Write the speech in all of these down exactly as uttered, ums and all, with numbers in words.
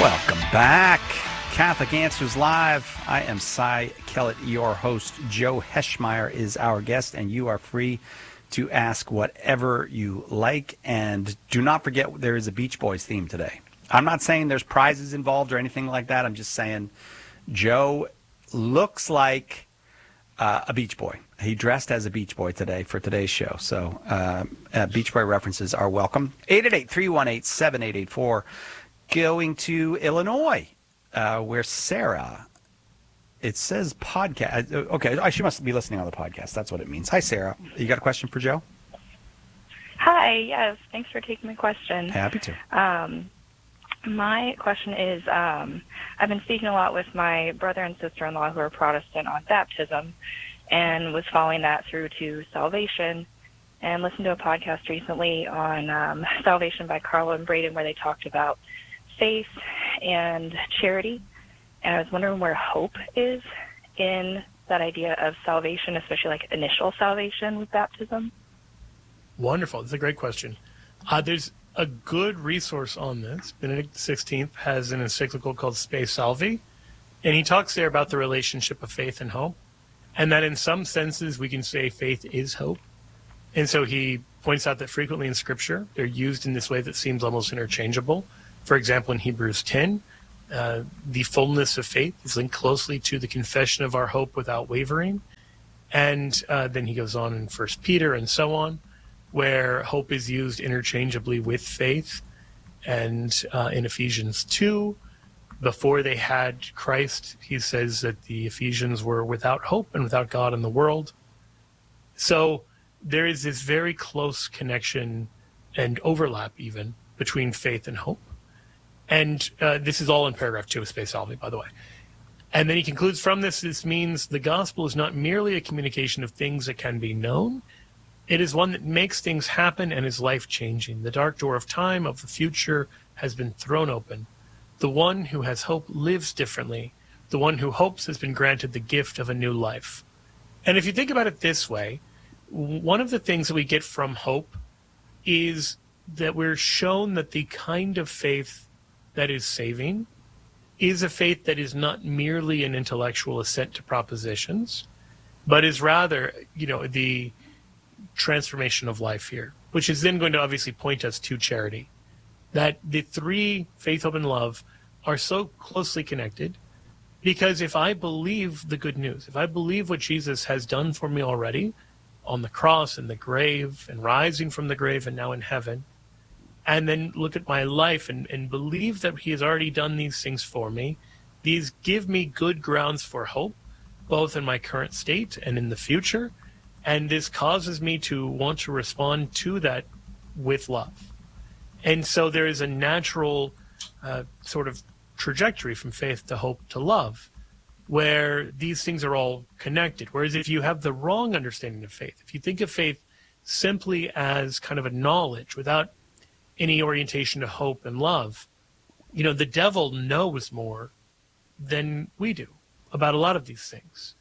Welcome back. Catholic Answers Live. I am Cy Kellett, your host. Joe Heschmeyer is our guest, and you are free to ask whatever you like. And do not forget, there is a Beach Boys theme today. I'm not saying there's prizes involved or anything like that. I'm just saying Joe looks like uh, a Beach Boy. He dressed as a Beach Boy today for today's show. So uh, uh, Beach Boy references are welcome. eight eight eight, three one eight, seven eight eight four. Going to Illinois, uh, where Sarah, it says podcast. Okay, she must be listening on the podcast. That's what it means. Hi, Sarah. You got a question for Joe? Hi, yes. Thanks for taking my question. Happy to. Um, my question is, um, I've been speaking a lot with my brother and sister-in-law who are Protestant on baptism and was following that through to salvation, and listened to a podcast recently on um, Salvation by Carlo and Braden where they talked about faith and charity, and I was wondering where hope is in that idea of salvation, especially like initial salvation with baptism. Wonderful. That's a great question. Uh, there's a good resource on this. Benedict the sixteenth has an encyclical called Spe Salvi, and he talks there about the relationship of faith and hope, and that in some senses we can say faith is hope. And so he points out that frequently in Scripture they're used in this way that seems almost interchangeable. For example, in Hebrews ten, uh, the fullness of faith is linked closely to the confession of our hope without wavering. And uh, then he goes on in First Peter and so on, where hope is used interchangeably with faith. And uh, in Ephesians two, before they had Christ, he says that the Ephesians were without hope and without God in the world. So there is this very close connection and overlap even between faith and hope. And uh, this is all in paragraph two of Spe Salvi, by the way. And then he concludes, from this, this means the gospel is not merely a communication of things that can be known. It is one that makes things happen and is life-changing. The dark door of time, of the future, has been thrown open. The one who has hope lives differently. The one who hopes has been granted the gift of a new life. And if you think about it this way, one of the things that we get from hope is that we're shown that the kind of faith that is saving is a faith that is not merely an intellectual assent to propositions, but is rather, you know, the transformation of life here, which is then going to obviously point us to charity. That the three, faith, hope, and love, are so closely connected, because if I believe the good news, if I believe what Jesus has done for me already on the cross and the grave and rising from the grave and now in heaven, and then look at my life and, and believe that he has already done these things for me, these give me good grounds for hope, both in my current state and in the future, and this causes me to want to respond to that with love. And so there is a natural uh, sort of trajectory from faith to hope to love, where these things are all connected. Whereas if you have the wrong understanding of faith, if you think of faith simply as kind of a knowledge without any orientation to hope and love, you know, the devil knows more than we do about a lot of these things.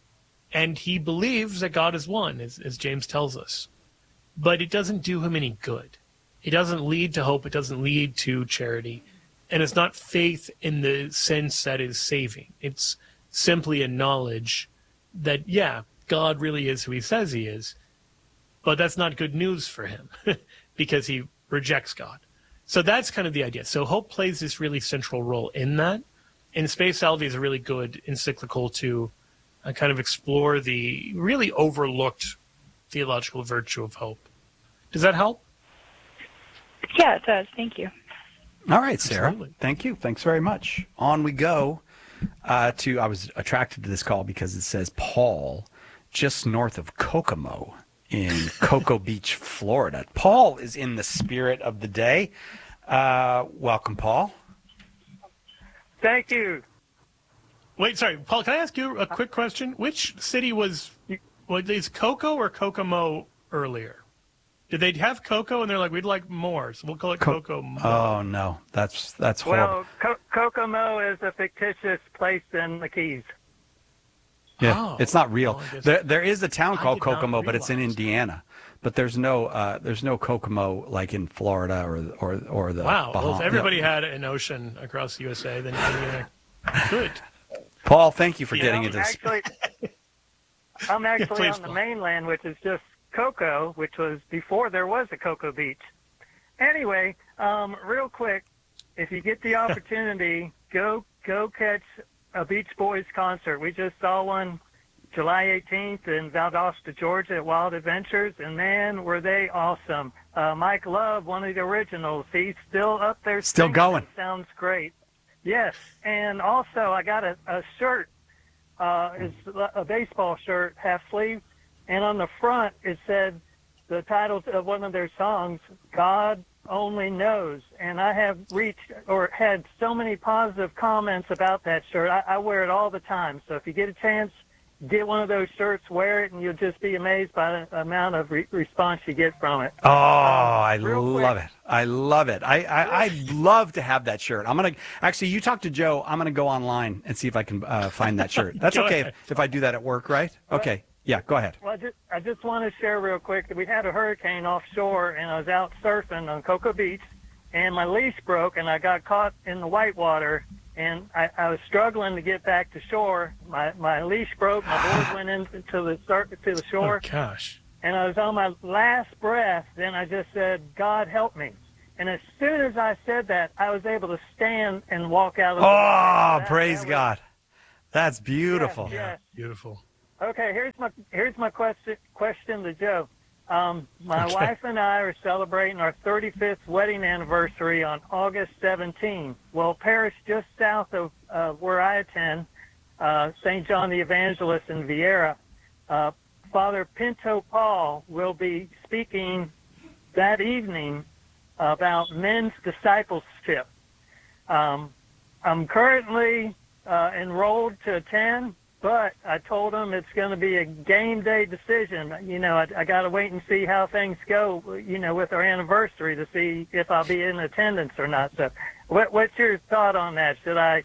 And he believes that God is one, as, as James tells us. But it doesn't do him any good. It doesn't lead to hope. It doesn't lead to charity. And it's not faith in the sense that is saving. It's simply a knowledge that, yeah, God really is who he says he is. But that's not good news for him because he rejects God. So that's kind of the idea. So hope plays this really central role in that. And Spe Salvi is a really good encyclical to uh, kind of explore the really overlooked theological virtue of hope. Does that help? Yeah, it does. Thank you. All right, Sarah. Absolutely. Thank you. Thanks very much. On we go uh, to, I was attracted to this call because it says Paul, just north of Kokomo in Cocoa Beach, Florida. Paul is in the spirit of the day. Uh, welcome, Paul. Thank you. Wait, sorry, Paul, can I ask you a quick question? Which city was, was is Cocoa or Kokomo earlier? Did they have cocoa and they're like, we'd like more, so we'll call it Co- Kokomo? Oh, no. That's that's horrible. Well, Co- Kokomo is a fictitious place in the Keys. Yeah, Oh, it's not real. well, I guess there, there is a town I called did not Kokomo, but it's in realize. Indiana. but there's no uh, there's no Kokomo like in Florida or or or the Wow. Baham- Well, if everybody you know. had an ocean across the U S A, then you could. Paul, thank you for You getting know, into this. actually, I'm actually please, on the Paul. mainland, which is just Cocoa, which was before there was a Cocoa Beach. Anyway, um, real quick, if you get the opportunity, go go catch a Beach Boys concert. We just saw one July eighteenth in Valdosta, Georgia at Wild Adventures, and man, were they awesome. Uh, Mike Love, one of the originals, he's still up there. Still singing. going. It sounds great. Yes, and also I got a, a shirt. Uh, it's a baseball shirt, half sleeve, and on the front it said the title of one of their songs, God Only Knows. And I have reached or had so many positive comments about that shirt. I, I wear it all the time. So if you get a chance, get one of those shirts, wear it, and you'll just be amazed by the amount of re- response you get from it. Oh, I real love quick. it. I love it. I, I, I'd love to have that shirt. I'm going to, actually, you talk to Joe. I'm going to go online and see if I can uh, find that shirt. That's Go okay ahead. if, if I do that at work, right? Okay. Yeah, go ahead. Well, I just, I just want to share real quick that we had a hurricane offshore, and I was out surfing on Cocoa Beach, and my leash broke, and I got caught in the whitewater, and I, I was struggling to get back to shore. My my leash broke, my board went into the sur- to the shore, Oh, gosh. and I was on my last breath. Then I just said, "God help me!" And as soon as I said that, I was able to stand and walk out of the water. Oh, That- praise that was- God. That's beautiful. Yeah, yeah. Beautiful. Okay, here's my here's my question question to Joe. Um, my Okay. wife and I are celebrating our thirty-fifth wedding anniversary on August seventeenth. Well, parish just south of uh, where I attend, uh, Saint John the Evangelist in Vieira, uh, Father Pinto Paul will be speaking that evening about men's discipleship. Um, I'm currently uh, enrolled to attend, but I told him it's going to be a game day decision. You know, I, I got to wait and see how things go, you know, with our anniversary to see if I'll be in attendance or not. So what, what's your thought on that? Should I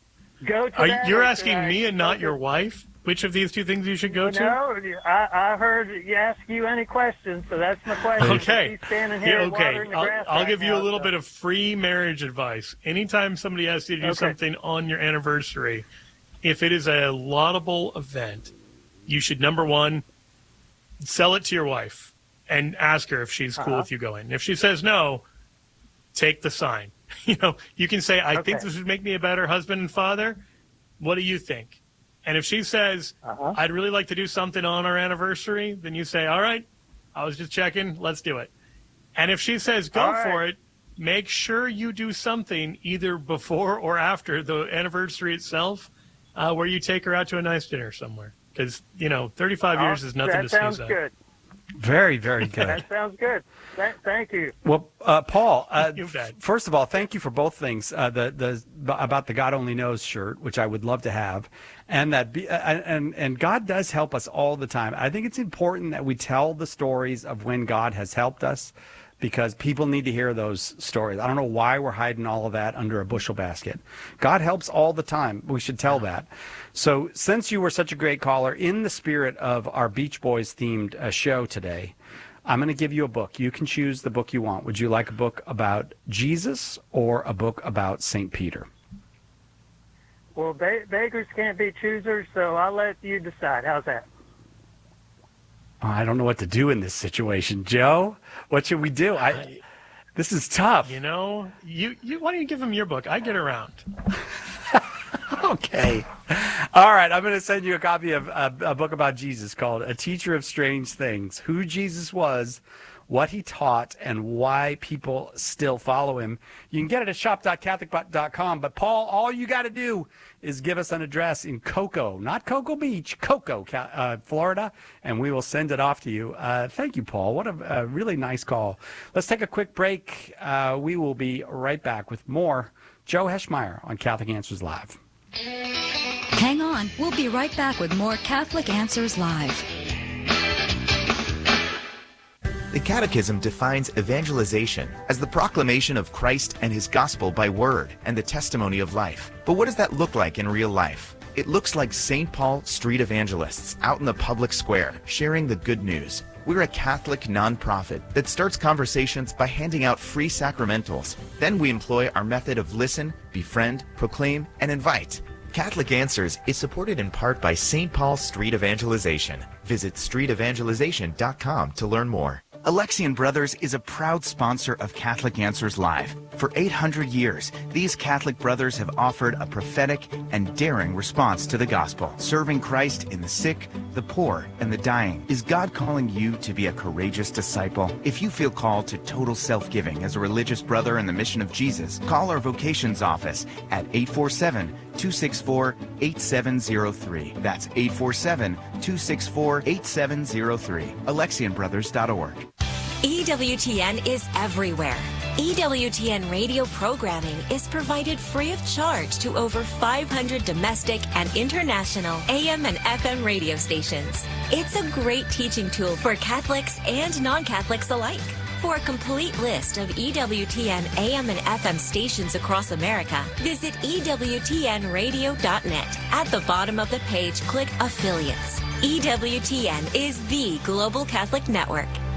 go to Are, that? you're or should asking I me and go not to- your wife which of these two things you should go to? No, I, I heard you ask you any questions, so that's my question. Okay. He's standing Yeah, here okay. watering the I'll, grass I'll right give you now, a little so- bit of free marriage advice. Anytime somebody asks you to do Okay. something on your anniversary, if it is a laudable event, you should, number one, sell it to your wife and ask her if she's cool Uh-huh. with you going. If she says no, take the sign. You know, you can say, I think Okay. this would make me a better husband and father. What do you think? And if she says, Uh-huh. I'd really like to do something on our anniversary, then you say, all right, I was just checking. Let's do it. And if she says, go All right. for it, make sure you do something either before or after the anniversary itself uh, where you take her out to a nice dinner somewhere. Because, you know, thirty-five years Oh, is nothing that to sounds sneeze at. good. Very, very good. That sounds good. Th- thank you. Well, uh, Paul, uh, You bet. f- first of all, thank you for both things. Uh, the the about the God Only Knows shirt, which I would love to have, and that be, uh, and and God does help us all the time. I think it's important that we tell the stories of when God has helped us, because people need to hear those stories. I don't know why we're hiding all of that under a bushel basket. God helps all the time. We should tell that. So since you were such a great caller, in the spirit of our Beach Boys themed uh, show today, I'm going to give you a book. You can choose the book you want. Would you like a book about Jesus or a book about Saint Peter? Well, ba- beggars can't be choosers, so I'll let you decide. How's that? Oh, I don't know what to do in this situation. Joe, what should we do? I, this is tough. You know, you, you why don't you give him your book? I get around. Okay. All right. I'm going to send you a copy of a, a book about Jesus called A Teacher of Strange Things, who Jesus was, what he taught, and why people still follow him. You can get it at shop dot catholic dot com. But, Paul, all you got to do is give us an address in Cocoa, not Cocoa Beach, Cocoa, uh, Florida, and we will send it off to you. Uh, thank you, Paul. What a, a really nice call. Let's take a quick break. Uh, we will be right back with more Joe Heschmeyer on Catholic Answers Live. Hang on. We'll be right back with more Catholic Answers Live. The Catechism defines evangelization as the proclamation of Christ and his gospel by word and the testimony of life. But what does that look like in real life? It looks like Saint Paul street evangelists out in the public square sharing the good news. We're a Catholic nonprofit that starts conversations by handing out free sacramentals. Then we employ our method of listen, befriend, proclaim, and invite. Catholic Answers is supported in part by Saint Paul Street Evangelization. Visit street evangelization dot com to learn more. Alexian Brothers is a proud sponsor of Catholic Answers Live. For eight hundred years, these Catholic brothers have offered a prophetic and daring response to the gospel, serving Christ in the sick, the poor, and the dying. Is God calling you to be a courageous disciple? If you feel called to total self-giving as a religious brother in the mission of Jesus, call our vocations office at eight four seven, two six four, eight seven zero three. That's eight four seven, two six four, eight seven zero three. Alexian Brothers dot org. E W T N is everywhere. E W T N radio programming is provided free of charge to over five hundred domestic and international A M and F M radio stations. It's a great teaching tool for Catholics and non-Catholics alike. For a complete list of E W T N A M and F M stations across America, visit E W T N radio dot net. At the bottom of the page, click Affiliates. E W T N is the global Catholic network.